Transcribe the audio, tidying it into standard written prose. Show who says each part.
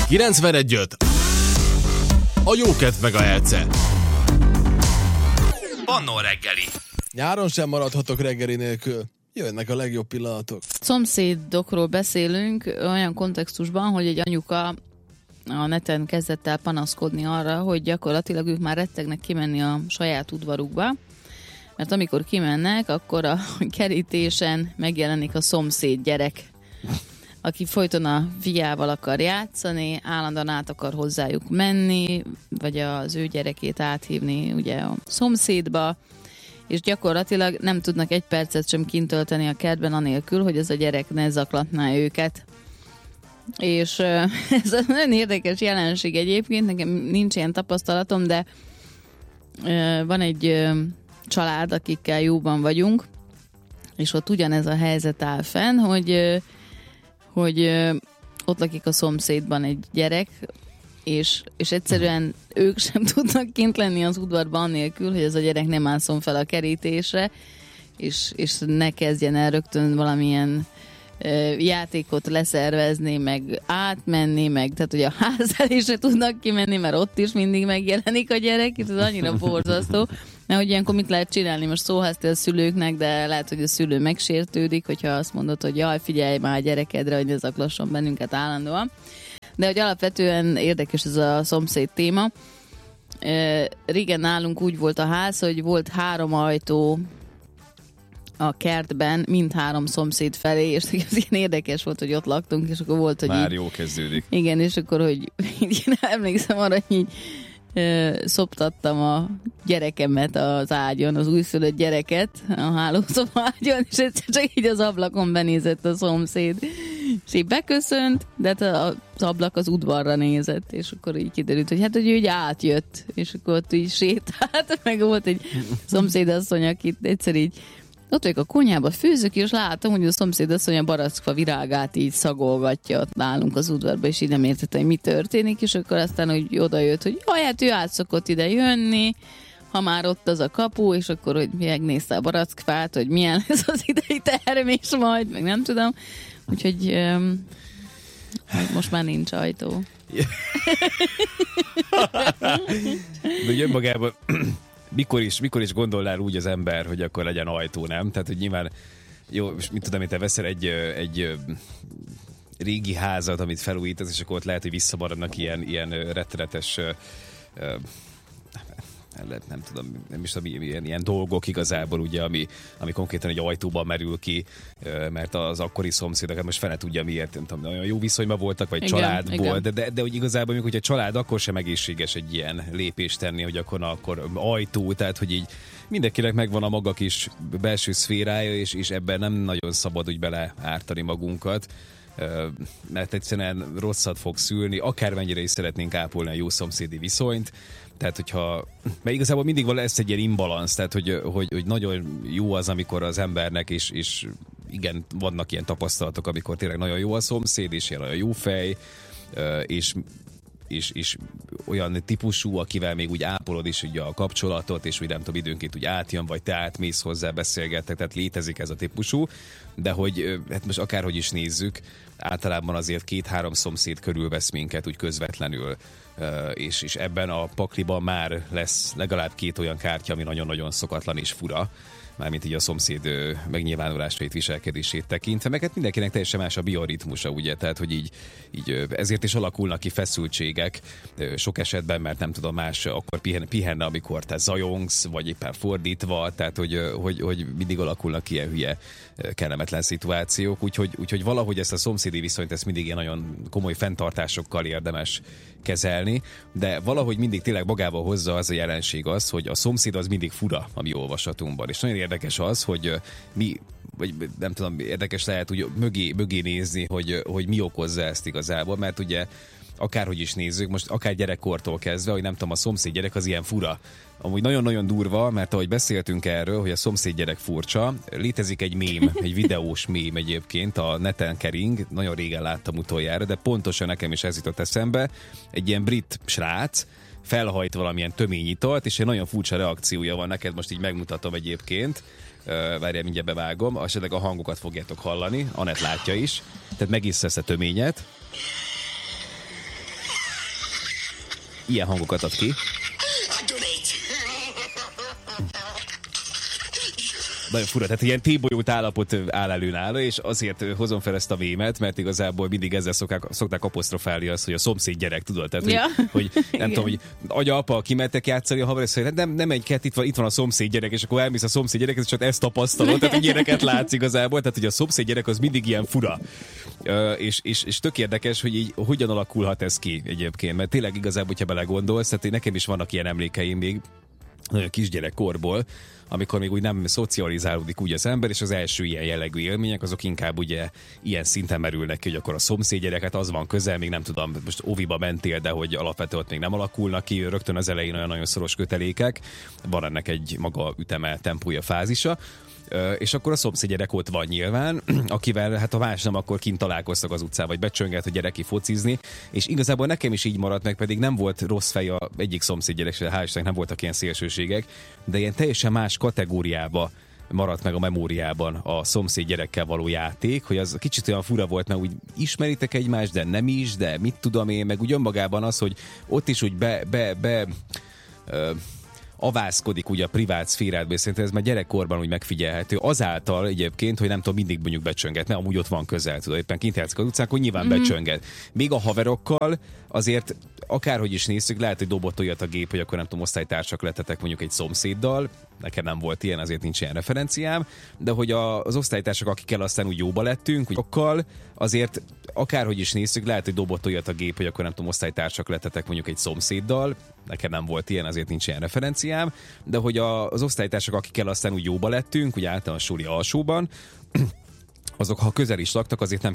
Speaker 1: 91.5. A jókedv megahertze.
Speaker 2: Bannó reggeli.
Speaker 1: Nyáron sem maradhatok reggeli nélkül. Jönnek a legjobb pillanatok.
Speaker 3: Szomszédokról beszélünk olyan kontextusban, hogy egy anyuka a neten kezdett el panaszkodni arra, hogy gyakorlatilag ők már rettegnek kimenni a saját udvarukba, mert amikor kimennek, akkor a kerítésen megjelenik a szomszéd gyerek, aki folyton a fiával akar játszani, állandóan át akar hozzájuk menni, vagy az ő gyerekét áthívni ugye a szomszédba, és gyakorlatilag nem tudnak egy percet sem kint tölteni a kertben anélkül, hogy ez a gyerek ne zaklatná őket. És ez egy nagyon érdekes jelenség egyébként, nekem nincs ilyen tapasztalatom, de van egy család, akikkel jóban vagyunk, és ott ugyanez a helyzet áll fenn, hogy ott lakik a szomszédban egy gyerek, és egyszerűen ők sem tudnak kint lenni az udvarban annélkül, hogy ez a gyerek nem mászon fel a kerítésre, és ne kezdjen el rögtön valamilyen játékot leszervezni, meg átmenni, meg tehát ugye a ház elé se tudnak kimenni, mert ott is mindig megjelenik a gyerek, és ez annyira borzasztó, mert hogy ilyenkor mit lehet csinálni? Most szóháztél a szülőknek, de lehet, hogy a szülő megsértődik, hogyha azt mondod, hogy jaj, figyelj már a gyerekedre, hogy ne zaklasson bennünket állandóan. De hogy alapvetően érdekes ez a szomszéd téma. Régen nálunk úgy volt a ház, hogy volt 3 ajtó a kertben, mindhárom szomszéd felé, és ez ilyen érdekes volt, hogy ott laktunk, és akkor volt, hogy
Speaker 2: már
Speaker 3: így,
Speaker 2: jó kezdődik.
Speaker 3: Igen, és akkor, hogy én emlékszem arra, hogy így szoptattam a gyerekemet az ágyon, az újszülött gyereket a hálószoba ágyon, és egyszer csak így az ablakon benézett a szomszéd. És így beköszönt, de az ablak az udvarra nézett, és akkor így kiderült, hogy hát, hogy ő így átjött, és akkor ott így sétált, meg volt egy szomszédasszony, akit egyszer így ott vagyok a konyhába, főzök, és látom, hogy a szomszédasszony a barackfa virágát így szagolgatja ott nálunk az udvarba, és így nem értette, hogy mi történik, és akkor aztán hogy odajött, hogy jaj, hát ő át szokott ide jönni, ha már ott az a kapu, és akkor, hogy megnézte a barackfát, hogy milyen lesz az idei termés majd, meg nem tudom. Úgyhogy most már nincs ajtó.
Speaker 2: De jön magában, mikor is gondolnál úgy az ember, hogy akkor legyen ajtó, nem? Tehát, hogy nyilván, jó, mit tudom, hogy te veszel egy régi házat, amit felújítasz, és akkor ott lehet, hogy visszamaradnak ilyen rettenetes nem tudom, nem is tudom, ilyen dolgok igazából, ugye, ami konkrétan egy ajtóban merül ki, mert az akkori szomszédok, most fene tudja miért, nem tudom, olyan jó viszonyban voltak, vagy igen, családból, igen. De hogy igazából, amikor a család, akkor sem egészséges egy ilyen lépést tenni, hogy akkor ajtó, tehát hogy így mindenkinek megvan a maga kis belső szférája, és ebben nem nagyon szabad úgy beleártani magunkat, mert egyszerűen rosszat fog szülni, akármennyire is szeretnénk ápolni a jó szomszédi viszonyt. Tehát, mert igazából mindig lesz egy ilyen imbalansz, tehát, hogy nagyon jó az, amikor az embernek, és igen, vannak ilyen tapasztalatok, amikor tényleg nagyon jó a szomszéd, és ilyen nagyon jó fej, és olyan típusú, akivel még úgy ápolod is ugye a kapcsolatot, és úgy nem tudom, időnként úgy átjön, vagy te átmész hozzá, beszélgettek, tehát létezik ez a típusú, de hogy hát most akárhogy is nézzük, általában azért 2-3 szomszéd körülvesz minket úgy közvetlenül, és ebben a pakliban már lesz legalább 2 olyan kártya, ami nagyon-nagyon szokatlan és fura, mármint így a szomszéd megnyilvánulásait, viselkedését tekintve, meg hát mindenkinek teljesen más a bioritmusa, ugye, tehát hogy így ezért is alakulnak ki feszültségek sok esetben, mert nem tudom, más akkor pihenne, amikor te zajongsz, vagy éppen fordítva, tehát hogy mindig alakulnak ki ilyen hülye kellemetlen szituációk, úgyhogy valahogy ezt a szomszédi viszonyt, ezt mindig ilyen nagyon komoly fenntartásokkal érdemes kezelni, de valahogy mindig tényleg magával hozza az a jelenség az, hogy a szomszéd az mindig fura a mi olvasatunkban, és nagyon érdekes az, hogy mi, vagy nem tudom, érdekes lehet úgy mögé nézni, hogy mi okozza ezt igazából, mert ugye akárhogy is nézzük, most akár gyerekkortól kezdve, hogy nem tudom, a szomszéd gyerek az ilyen fura. Amúgy nagyon-nagyon durva, mert ahogy beszéltünk erről, hogy a szomszéd gyerek furcsa, létezik egy mém, egy videós mém egyébként, a neten kering, nagyon régen láttam utoljára, de pontosan nekem is ez jutott eszembe, egy ilyen brit srác, felhajt valamilyen töményitalt, és egy nagyon furcsa reakciója van, neked most így megmutatom egyébként, várjál, mindjárt bevágom, esetleg a hangokat fogjátok hallani, Anett látja is, tehát megiszza ezt a töményet, ilyen hangokat ad ki. Nagyon fura, tehát ilyen tébolyult állapot áll elő nála, és azért hozom fel ezt a mémet, mert igazából mindig ezzel szokták apostrofálni azt, hogy a szomszéd gyerek, tudod? Tehát,
Speaker 3: ja.
Speaker 2: hogy nem tudom, hogy anya, apa, kimentek játszani, a haver, és szóval, nem menj kell, itt van a szomszéd gyerek, és akkor elmész a szomszéd gyerek, és csak ezt tapasztalod, tehát hogy ilyeneket látsz igazából, tehát hogy a szomszéd gyerek az mindig ilyen fura. És tök érdekes, hogy így hogyan alakulhat ez ki egyébként, mert tényleg igazából, hogyha belegondolsz, tehát nekem is vannak ilyen emlékeim még, nagyon kisgyerekkorból, amikor még úgy nem szocializálódik úgy az ember, és az első ilyen jellegű élmények, azok inkább ugye ilyen szinten merülnek ki, hogy akkor a szomszéd gyereket az van közel, még nem tudom, most óviba mentél, de hogy alapvetően ott még nem alakulnak ki, rögtön az elején olyan nagyon szoros kötelékek, van ennek egy maga üteme, tempója, fázisa, és akkor a szomszédgyerek ott van nyilván, akivel hát ha más nem, akkor kint találkoztak az utcán, vagy becsöngelt, hogy gyerek ki focizni, és igazából nekem is így maradt meg, pedig nem volt rossz fej a egyik szomszédgyerek, hál' Istennek nem voltak ilyen szélsőségek, de ilyen teljesen más kategóriába maradt meg a memóriában a szomszéd gyerekkel való játék, hogy az kicsit olyan fura volt, mert úgy ismeritek egymást, de nem is, de mit tudom én, meg úgy önmagában az, hogy ott is úgy avászkodik ugye a privát szférádba, és szerintem ez már gyerekkorban úgy megfigyelhető. Azáltal egyébként, hogy nem tudom, mindig mondjuk becsönget, mert amúgy ott van közel, tudod, éppen kint játszik az utcán, akkor nyilván becsönget. Még a haverokkal azért akárhogy is nézzük, lehet, hogy dobott olyat a gép, hogy akkor nem tudom, osztálytársak lettetek mondjuk egy szomszéddal, nekem nem volt ilyen, azért nincs ilyen referenciám, de hogy az osztálytársak, akikkel aztán úgy jóba lettünk, hogy okkal azért akárhogy is nézzük, lehet, hogy dobott olyat a gép, hogy akkor nem tudom, osztálytársak lettetek mondjuk egy szomszéddal, nekem nem volt ilyen, azért nincs ilyen referenciám, de hogy az osztálytársak, akikkel aztán úgy jóba lettünk, úgy általános suli alsóban, azok, ha közel is laktak, azért nem